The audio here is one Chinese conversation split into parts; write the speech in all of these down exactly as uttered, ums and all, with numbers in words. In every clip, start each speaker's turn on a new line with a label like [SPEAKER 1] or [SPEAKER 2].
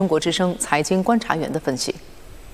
[SPEAKER 1] 中国之声财经观察员的分析。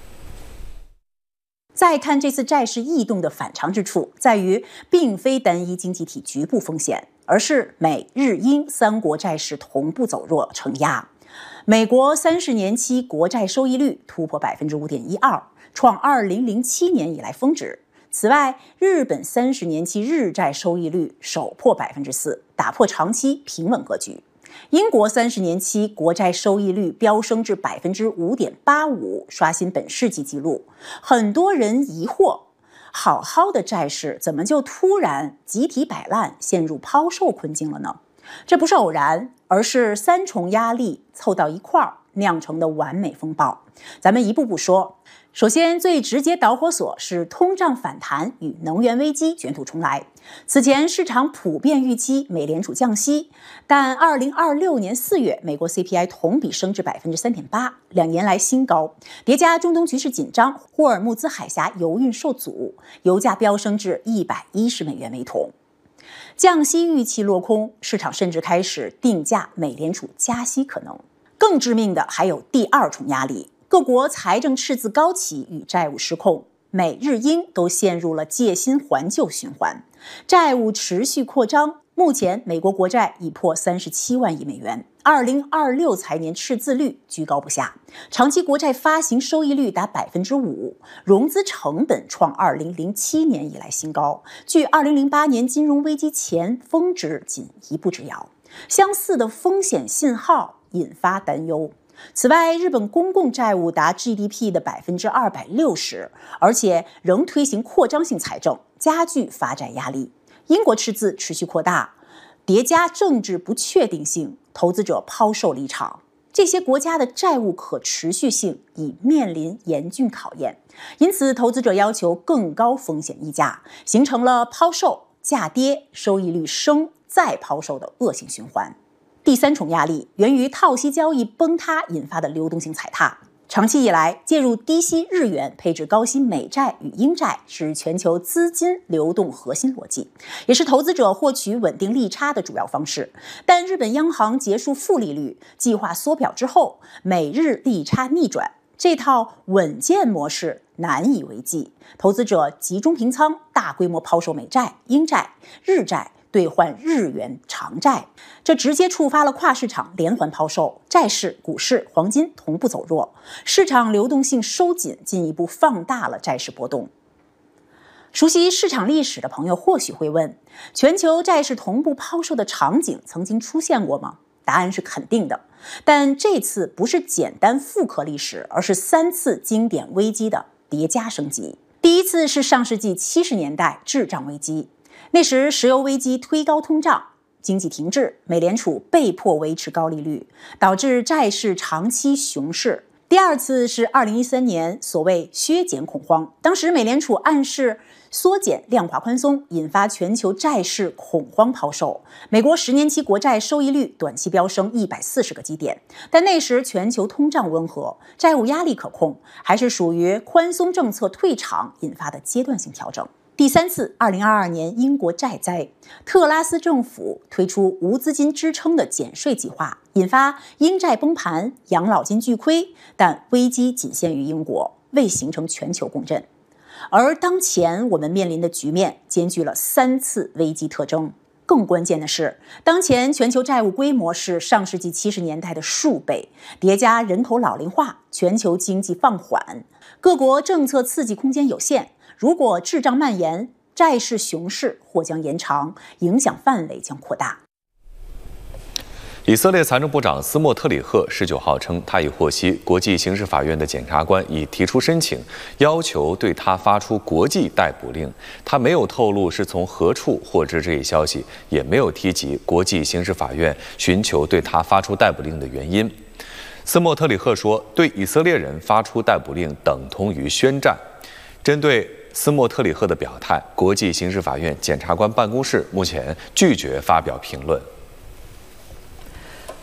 [SPEAKER 2] 再看这次债市异动的反常之处，在于并非单一经济体局部风险，而是美日英三国债市同步走弱承压。美国三十年期国债收益率突破百分之五点一二，创二零零七年以来峰值。此外，日本三十年期日债收益率首破百分之四，打破长期平稳格局。英国三十年期国债收益率飙升至百分之五点八五，刷新本世纪纪录。很多人疑惑，好好的债市怎么就突然集体摆烂，陷入抛售困境了呢？这不是偶然，而是三重压力凑到一块儿酿成的完美风暴。咱们一步步说。首先，最直接导火索是通胀反弹与能源危机卷土重来。此前市场普遍预期美联储降息，但二零二六年四月，美国 C P I 同比升至百分之三点八，两年来新高。叠加中东局势紧张，霍尔木兹海峡油运受阻，油价飙升至一百一十美元每桶。降息预期落空，市场甚至开始定价美联储加息可能。更致命的还有第二重压力。各国财政赤字高企与债务失控，美日英都陷入了借新还旧循环，债务持续扩张。目前，美国国债已破三十七万亿美元，二零二六财年赤字率居高不下，长期国债发行收益率达百分之五，融资成本创二零零七年以来新高，距二零零八年金融危机前峰值仅一步之遥。相似的风险信号引发担忧。此外，日本公共债务达 G D P 的百分之二百六十，而且仍推行扩张性财政，加剧发债压力。英国赤字持续扩大，叠加政治不确定性，投资者抛售离场，这些国家的债务可持续性已面临严峻考验。因此，投资者要求更高风险溢价，形成了抛售、价跌、收益率升、再抛售的恶性循环。第三重压力源于套息交易崩塌引发的流动性踩踏。长期以来，介入低息日元配置高息美债与英债是全球资金流动核心逻辑，也是投资者获取稳定利差的主要方式。但日本央行结束负利率计划缩表之后，美日利差逆转，这套稳健模式难以为继，投资者集中平仓，大规模抛售美债、英债、日债，兑换日元长债，这直接触发了跨市场连环抛售，债市、股市、黄金同步走弱，市场流动性收紧，进一步放大了债市波动。熟悉市场历史的朋友或许会问，全球债市同步抛售的场景曾经出现过吗？答案是肯定的，但这次不是简单复刻历史，而是三次经典危机的叠加升级。第一次是上世纪七十年代滞胀危机。那时，石油危机推高通胀，经济停滞，美联储被迫维持高利率，导致债市长期熊市。第二次是二零一三年所谓削减恐慌，当时美联储暗示缩减量化宽松，引发全球债市恐慌抛售。美国十年期国债收益率短期飙升一百四十个基点，但那时全球通胀温和，债务压力可控，还是属于宽松政策退场引发的阶段性调整。第三次，二零二二年英国债灾，特拉斯政府推出无资金支撑的减税计划，引发英债崩盘、养老金巨亏，但危机仅限于英国，未形成全球共振。而当前我们面临的局面兼具了三次危机特征。更关键的是，当前全球债务规模是上世纪七十年代的数倍，叠加人口老龄化，全球经济放缓，各国政策刺激空间有限。如果滞胀蔓延，债市熊市或将延长，影响范围将扩大。
[SPEAKER 3] 以色列财政部长斯莫特里赫十九号称，他已获悉国际刑事法院的检察官已提出申请，要求对他发出国际逮捕令。他没有透露是从何处获知这一消息，也没有提及国际刑事法院寻求对他发出逮捕令的原因。斯莫特里赫说，对以色列人发出逮捕令等同于宣战。针对斯莫特里赫的表态，国际刑事法院检察官办公室目前拒绝发表评论。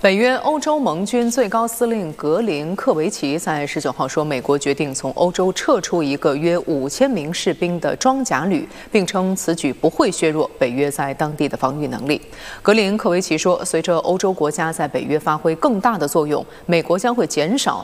[SPEAKER 1] 北约欧洲盟军最高司令格林克维奇在十九号说，美国决定从欧洲撤出一个约五千名士兵的装甲旅，并称此举不会削弱北约在当地的防御能力。格林克维奇说，随着欧洲国家在北约发挥更大的作用，美国将会减少